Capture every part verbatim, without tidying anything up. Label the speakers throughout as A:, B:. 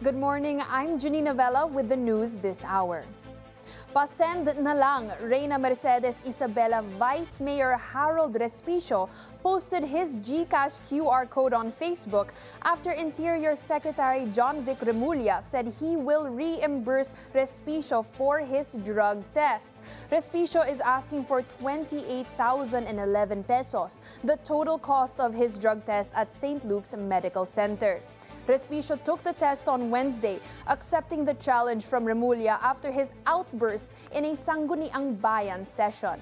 A: Good morning, I'm Janina Vela with the news this hour. Pasend na lang, Reyna Mercedes Isabela Vice Mayor Harold Respicio posted his GCash Q R code on Facebook after Interior Secretary John Vic Remulla said he will reimburse Respicio for his drug test. Respicio is asking for twenty-eight thousand eleven pesos, the total cost of his drug test at Saint Luke's Medical Center. Respicio took the test on Wednesday, accepting the challenge from Remulla after his outburst in a Sangguniang Bayan session.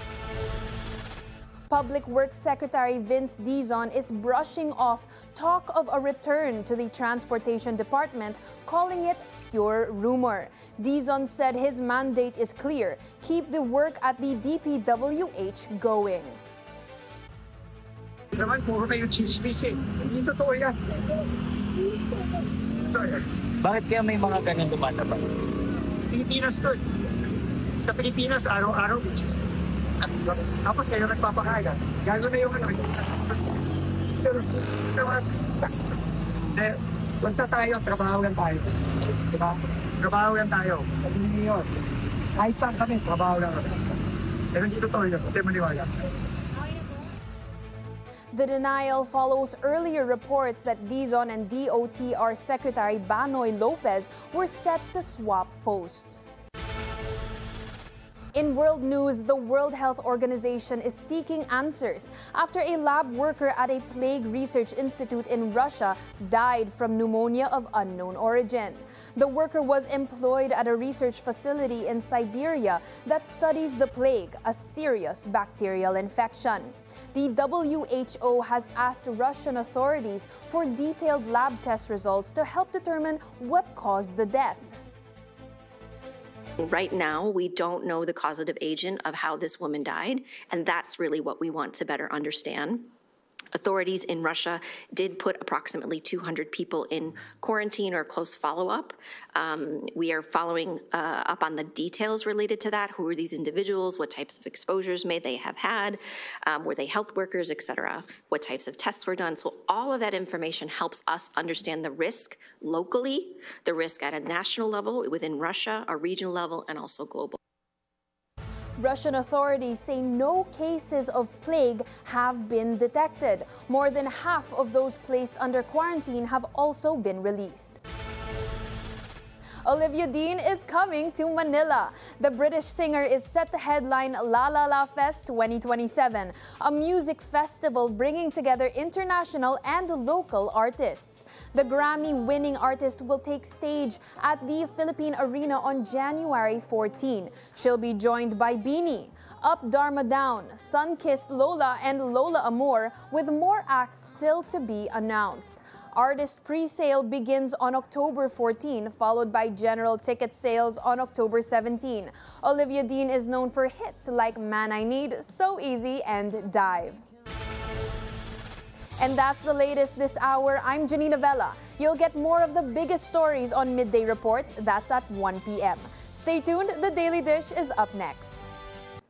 A: Public Works Secretary Vince Dizon is brushing off talk of a return to the Transportation Department, calling it pure rumor. Dizon said his mandate is clear: keep the work at the D P W H going.
B: Naman, puro kayo chismis eh. Hindi totoo yan.
C: Bakit kaya may mga ganun lumalabas?
B: Pilipinas to. Sa Pilipinas, araw-araw may chismis. Tapos kayo nagpapakaya. Gano'n na yung ano. Pero, eh, basta tayo, trabaho lang tayo. Diba? Trabaho lang tayo. Sabi niyo yun. Kahit saan kami, trabaho lang. Pero hindi totoo yun. Hindi maniwala.
A: The denial follows earlier reports that Dizon and D O T R Secretary Banoy Lopez were set to swap posts. In world news, the World Health Organization is seeking answers after a lab worker at a plague research institute in Russia died from pneumonia of unknown origin. The worker was employed at a research facility in Siberia that studies the plague, a serious bacterial infection. The W H O has asked Russian authorities for detailed lab test results to help determine what caused the death.
D: Right now, we don't know the causative agent of how this woman died, and that's really what we want to better understand. Authorities in Russia did put approximately two hundred people in quarantine or close follow-up. Um, we are following uh, up on the details related to that. Who are these individuals? What types of exposures may they have had? Um, were they health workers, et cetera? What types of tests were done? So all of that information helps us understand the risk locally, the risk at a national level within Russia, a regional level, and also global.
A: Russian authorities say no cases of plague have been detected. More than half of those placed under quarantine have also been released. Olivia Dean is coming to Manila. The British singer is set to headline La La La Fest twenty twenty-seven, a music festival bringing together international and local artists. The Grammy-winning artist will take stage at the Philippine Arena on January fourteenth. She'll be joined by Beanie, Up Dharma Down, Sun-Kissed Lola, and Lola Amor, with more acts still to be announced. Artist pre-sale begins on October fourteenth, followed by general ticket sales on October seventeenth. Olivia Dean is known for hits like Man I Need, So Easy, and Dive. And that's the latest this hour. I'm Janina Vela. You'll get more of the biggest stories on Midday Report. That's at one p m Stay tuned. The Daily Dish is up next.